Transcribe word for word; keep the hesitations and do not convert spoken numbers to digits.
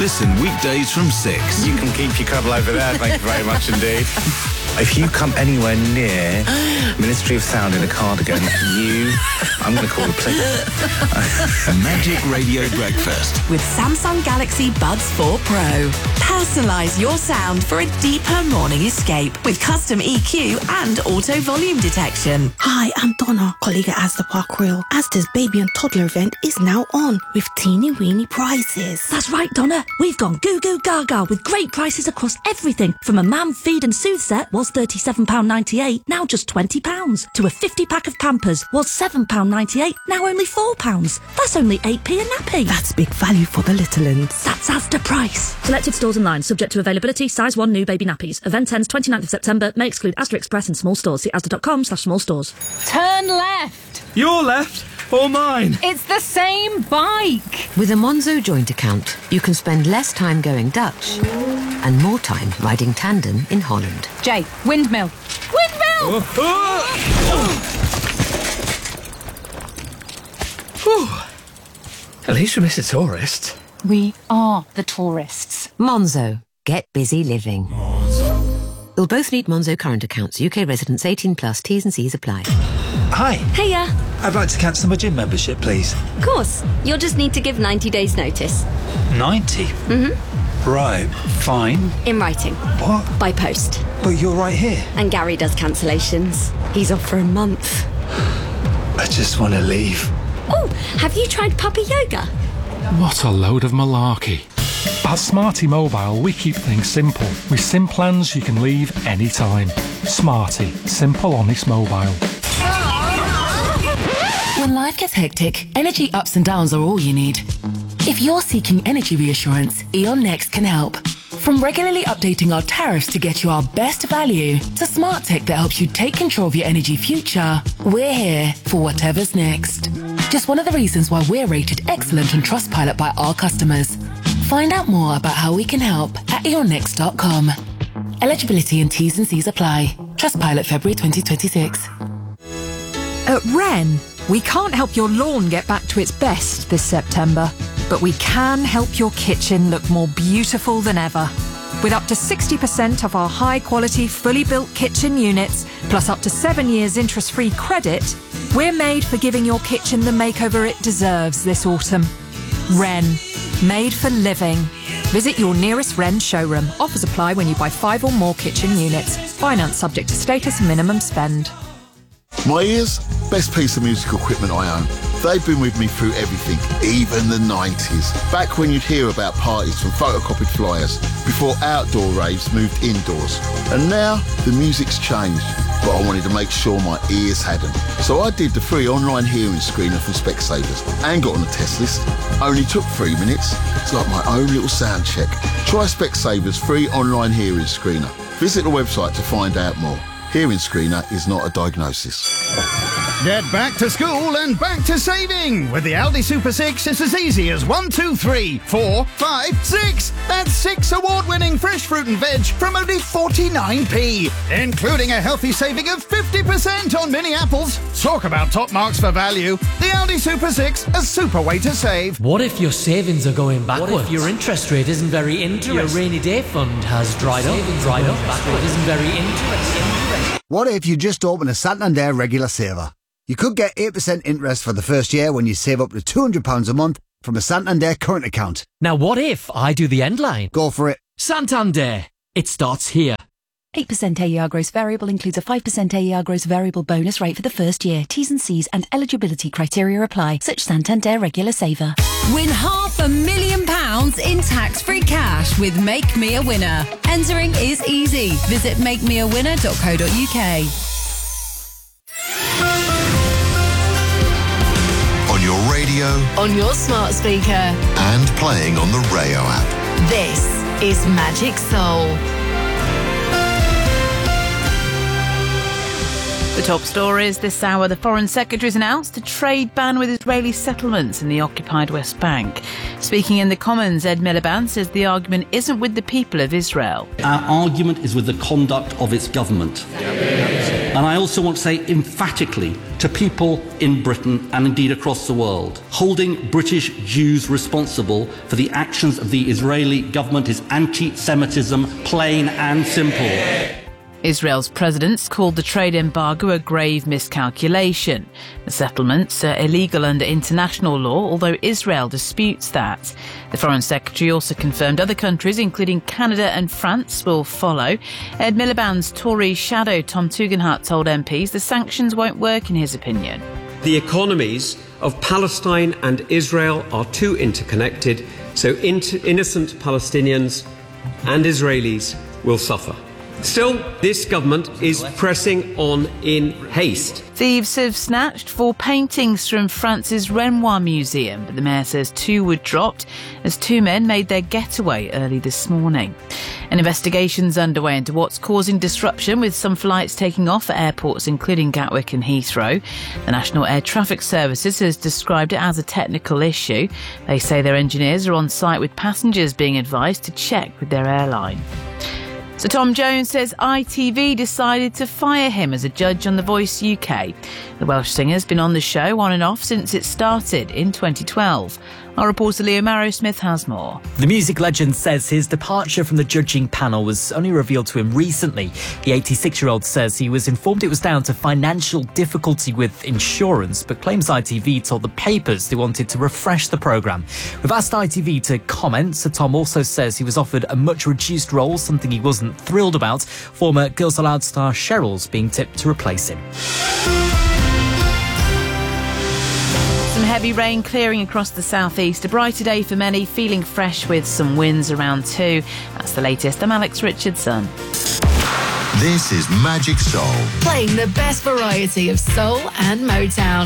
Listen weekdays from six. You can keep your cuddle over there, thank you very much indeed. If you come anywhere near Ministry of Sound in a cardigan, you... I'm going to call the police. Magic Radio Breakfast. With Samsung Galaxy Buds four Pro. Personalise your sound for a deeper morning escape with custom E Q and auto volume detection. Hi, I'm Donna, colleague at Asda Park Royal. Asda's baby and toddler event is now on with teeny weeny prizes. That's right, Donna. We've gone goo goo gaga with great prices across everything. From a mam feed and soothe set was thirty-seven pounds ninety-eight, now just twenty pounds. To a fifty pack of Pampers was seven pounds ninety-eight, now only four pounds. That's only eight p a nappy. That's big value for the little uns. That's Asda price. Selected stores and lines, subject to availability, size one new baby nappies. Event ends twenty-ninth of September, may exclude Asda Express and small stores. See asda.com slash small stores. Turn left. Your left or mine? It's the same bike. With a Monzo joint account, you can spend less time going Dutch and more time riding tandem in Holland. Jay, windmill. Windmill! Oh, oh. Whew. At least we missed a tourist. We are the tourists. Monzo. Get busy living. Monzo. You'll both need Monzo current accounts. U K residents eighteen plus. T's and C's apply. Hi. Hiya. I'd like to cancel my gym membership, please. Of course. You'll just need to give ninety days notice. ninety? Mm-hmm. Right. Fine. In writing. What? By post. But you're right here. And Gary does cancellations. He's off for a month. I just want to leave. Oh, have you tried puppy yoga? What a load of malarkey. At Smarty Mobile, we keep things simple. With SIM plans you can leave anytime. Smarty. Simple, honest mobile. When life gets hectic, energy ups and downs are all you need. If you're seeking energy reassurance, E.ON Next can help. From regularly updating our tariffs to get you our best value, to smart tech that helps you take control of your energy future, we're here for whatever's next. Just one of the reasons why we're rated excellent on Trustpilot by our customers. Find out more about how we can help at e on next dot com. Eligibility and T's and C's apply. Trustpilot February twenty twenty-six. At Wren, we can't help your lawn get back to its best this September, but we can help your kitchen look more beautiful than ever. With up to sixty percent of our high-quality, fully built kitchen units, plus up to seven years interest-free credit, we're made for giving your kitchen the makeover it deserves this autumn. Wren. Made for living. Visit your nearest Wren showroom. Offers apply when you buy five or more kitchen units. Finance subject to status and minimum spend. My ears, best piece of musical equipment I own. They've been with me through everything, even the nineties. Back when you'd hear about parties from photocopied flyers, before outdoor raves moved indoors. And now, the music's changed, but I wanted to make sure my ears hadn't. So I did the free online hearing screener from Specsavers and got on the test list. Only took three minutes. It's like my own little sound check. Try Specsavers free online hearing screener. Visit the website to find out more. Hearing screener is not a diagnosis. Get back to school and back to saving. With the Aldi Super six, it's as easy as one, two, three, four, five, six. That's six award-winning fresh fruit and veg from only forty-nine p, including a healthy saving of fifty percent on mini apples. Talk about top marks for value. The Aldi Super six, a super way to save. What if your savings are going backwards? What if your interest rate isn't very interesting? Your rainy day fund has dried up. Dried up. Backward isn't very interesting. What if you just open a Santander regular saver? You could get eight percent interest for the first year when you save up to two hundred pounds a month from a Santander current account. Now what if I do the end line? Go for it. Santander. It starts here. eight percent A E R gross variable includes a five percent A E R gross variable bonus rate for the first year. T's and C's and eligibility criteria apply. Such Santander regular saver. Win half a million pounds in tax-free cash with Make Me a Winner. Entering is easy. Visit make me a winner dot co dot uk. On your radio, On your smart speaker. and playing on the Rayo app. This is Magic Soul. The top stories this hour. The Foreign Secretary has announced a trade ban with Israeli settlements in the occupied West Bank. Speaking in the Commons, Ed Miliband says the argument isn't with the people of Israel. Our argument is with the conduct of its government. And I also want to say emphatically to people in Britain and indeed across the world, holding British Jews responsible for the actions of the Israeli government is anti-Semitism, plain and simple. Israel's president's called the trade embargo a grave miscalculation. The settlements are illegal under international law, although Israel disputes that. The Foreign Secretary also confirmed other countries, including Canada and France, will follow. Ed Miliband's Tory shadow Tom Tugendhat told M Ps the sanctions won't work in his opinion. The economies of Palestine and Israel are too interconnected, so inter- innocent Palestinians and Israelis will suffer. Still, this government is pressing on in haste. Thieves have snatched four paintings from France's Renoir Museum, but the mayor says two were dropped as two men made their getaway early this morning. An investigation's underway into what's causing disruption, with some flights taking off at airports including Gatwick and Heathrow. The National Air Traffic Services has described it as a technical issue. They say their engineers are on site with passengers being advised to check with their airline. So Tom Jones says I T V decided to fire him as a judge on The Voice U K. The Welsh singer's been on the show on and off since it started in twenty twelve. Our reporter Leo Marrow-Smith has more. The music legend says his departure from the judging panel was only revealed to him recently. The eighty-six-year-old says he was informed it was down to financial difficulty with insurance, but claims I T V told the papers they wanted to refresh the programme. We've asked I T V to comment, so Tom also says he was offered a much reduced role, something he wasn't thrilled about. Former Girls Aloud star Cheryl's being tipped to replace him. Some heavy rain clearing across the southeast. A brighter day for many, feeling fresh with some winds around too. That's the latest. I'm Alex Richardson. This is Magic Soul. Playing the best variety of soul and Motown.